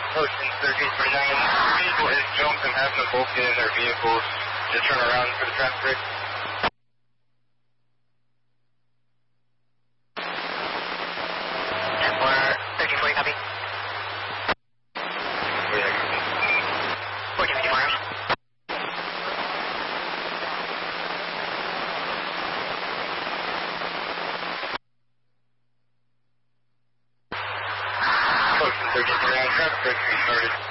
Ocean 1339, vehicle has jumped and having them both get in their vehicles to turn around for the traffic break. For 1340, copy. 1454. Ocean 1339, traffic break restarted.